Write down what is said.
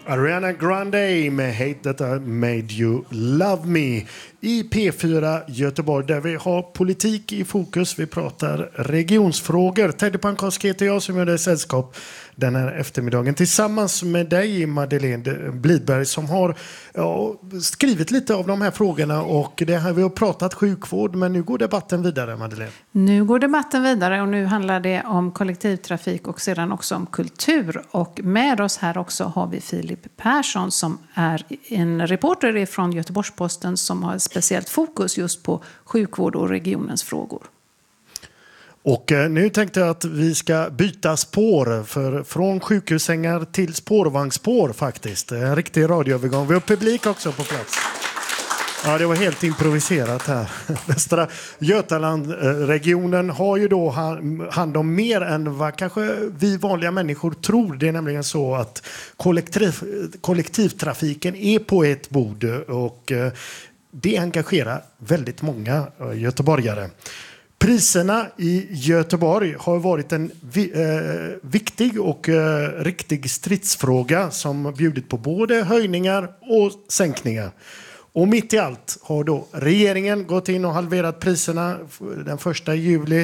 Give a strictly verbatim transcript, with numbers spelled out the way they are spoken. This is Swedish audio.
Ariana Grande med Hate That I Made You Love Me i P fyra Göteborg där vi har politik i fokus. Vi pratar regionsfrågor. Teddy Pankowski heter jag som gör det sällskap den här eftermiddagen tillsammans med dig, Madeleine Blidberg, som har ja, skrivit lite av de här frågorna, och det här vi har pratat sjukvård, men nu går debatten vidare, Madeleine. Nu går debatten vidare och nu handlar det om kollektivtrafik och sedan också om kultur, och med oss här också har vi Filip Persson som är en reporter från Göteborgs-Posten som har ett speciellt fokus just på sjukvård och regionens frågor. Och nu tänkte jag att vi ska byta spår, för från sjukhussängar till spårvagnsspår faktiskt. En riktig radioövergång. Vi har publik också på plats. Ja, det var helt improviserat här. Västra Götaland-regionen har ju då hand om mer än vad kanske vi vanliga människor tror. Det är nämligen så att kollektiv, kollektivtrafiken är på ett bord, och det engagerar väldigt många göteborgare. Priserna i Göteborg har varit en vi, eh, viktig och eh, riktig stridsfråga som bjudit på både höjningar och sänkningar. Och mitt i allt har då regeringen gått in och halverat priserna den första juli.